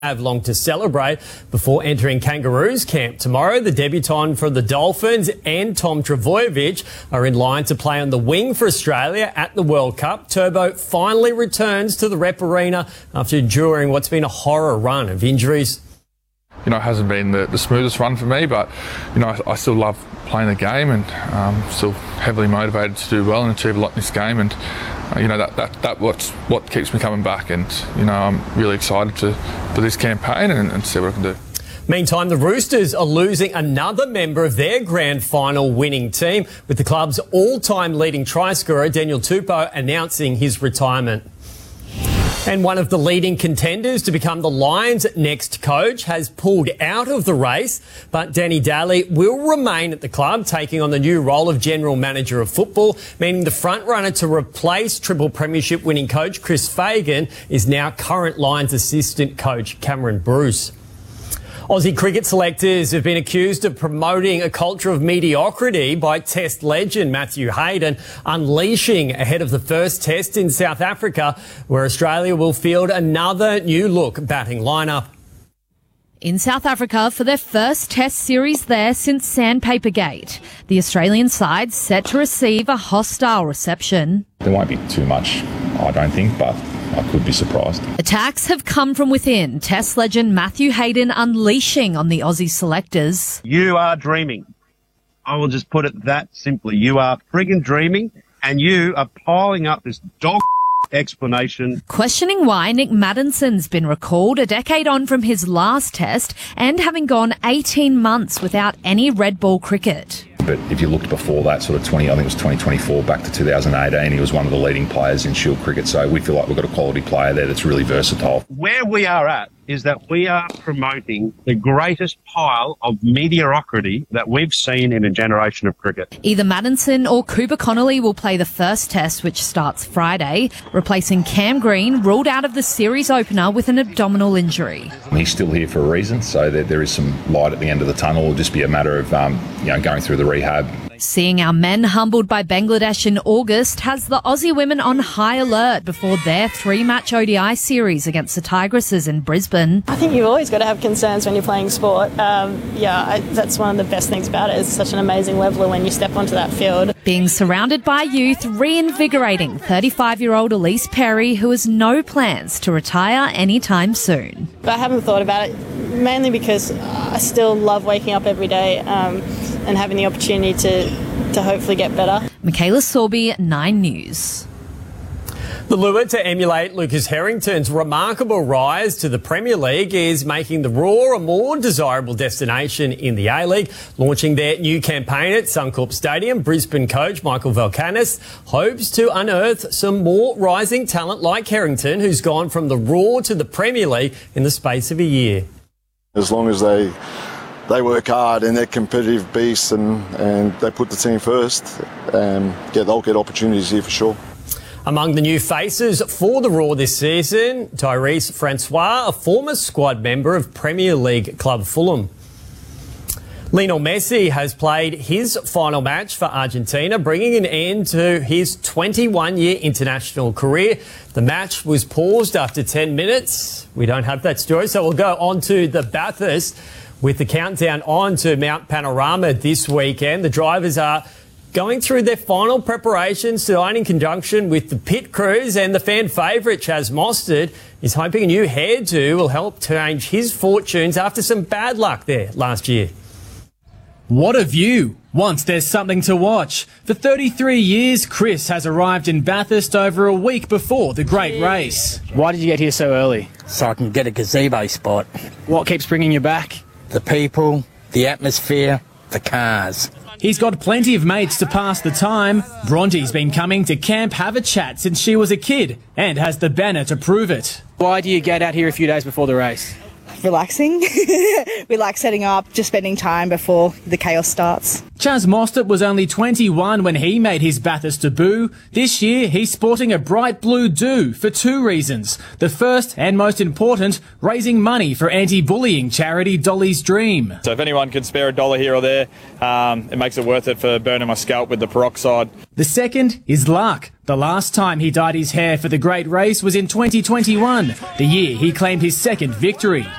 Have long to celebrate before entering Kangaroos camp tomorrow. The debutant from the Dolphins and Tom Trbojevic are in line to play on the wing for Australia at the World Cup. Turbo finally returns to the Rep Arena after enduring what's been a horror run of injuries. You know, it hasn't been the smoothest run for me, but, you know, I still love playing the game and still heavily motivated to do well and achieve a lot in this game. And, you know, that's what keeps me coming back. And, you know, I'm really excited for this campaign and see what I can do. Meantime, the Roosters are losing another member of their grand final winning team, with the club's all-time leading try scorer, Daniel Tupou, announcing his retirement. And one of the leading contenders to become the Lions' next coach has pulled out of the race, but Danny Daly will remain at the club, taking on the new role of General Manager of Football, meaning the front-runner to replace Triple Premiership winning coach Chris Fagan is now current Lions assistant coach Cameron Bruce. Aussie cricket selectors have been accused of promoting a culture of mediocrity by Test legend Matthew Hayden, unleashing ahead of the first Test in South Africa, where Australia will field another new-look batting lineup. In South Africa for their first Test series there since Sandpapergate. The Australian side set to receive a hostile reception. There won't be too much, I don't think, but I could be surprised. Attacks have come from within. Test legend Matthew Hayden unleashing on the Aussie selectors. You are dreaming. I will just put it that simply. You are friggin' dreaming, and you are piling up this dog explanation. Questioning why Nick Maddison's been recalled a decade on from his last Test and having gone 18 months without any red ball cricket. But if you looked before that, sort of 2024 back to 2018, he was one of the leading players in Shield cricket. So we feel like we've got a quality player there that's really versatile. Where we are at is that we are promoting the greatest pile of mediocrity that we've seen in a generation of cricket. Either Maddison or Cooper Connolly will play the first Test, which starts Friday, replacing Cam Green, ruled out of the series opener with an abdominal injury. He's still here for a reason, so there is some light at the end of the tunnel. It'll just be a matter of going through the rehab. Seeing our men humbled by Bangladesh in August has the Aussie women on high alert before their 3-match ODI series against the Tigresses in Brisbane. I think you've always got to have concerns when you're playing sport. That's one of the best things about it. It's such an amazing leveler when you step onto that field. Being surrounded by youth, reinvigorating 35-year-old Elise Perry, who has no plans to retire anytime soon. But I haven't thought about it, mainly because I still love waking up every day and having the opportunity to hopefully get better. Michaela Sorby, 9 News. The lure to emulate Lucas Harrington's remarkable rise to the Premier League is making the Roar a more desirable destination in the A-League. Launching their new campaign at Suncorp Stadium, Brisbane coach Michael Valkanis hopes to unearth some more rising talent like Harrington, who's gone from the Roar to the Premier League in the space of a year. As long as they work hard and they're competitive beasts and they put the team first, they'll get opportunities here for sure. Among the new faces for the Roar this season, Tyrese Francois, a former squad member of Premier League club Fulham. Lionel Messi has played his final match for Argentina, bringing an end to his 21-year international career. The match was paused after 10 minutes. We don't have that story, so we'll go on to the Bathurst with the countdown on to Mount Panorama this weekend. The drivers are going through their final preparations tonight in conjunction with the pit crews, and the fan favourite Chaz Mostert is hoping a new hairdo will help change his fortunes after some bad luck there last year. What a view! Once there's something to watch. For 33 years, Chris has arrived in Bathurst over a week before the great race. Why did you get here so early? So I can get a gazebo spot. What keeps bringing you back? The people, the atmosphere, the cars. He's got plenty of mates to pass the time. Bronte's been coming to Camp Have a Chat since she was a kid and has the banner to prove it. Why do you get out here a few days before the race? Relaxing. We like setting up, just spending time before the chaos starts. Chas Mostert was only 21 when he made his Bathurst debut. This year, he's sporting a bright blue do for 2 reasons. The first, and most important, raising money for anti-bullying charity Dolly's Dream. So if anyone can spare $1 here or there, it makes it worth it for burning my scalp with the peroxide. The second is luck. The last time he dyed his hair for the great race was in 2021, the year he claimed his second victory.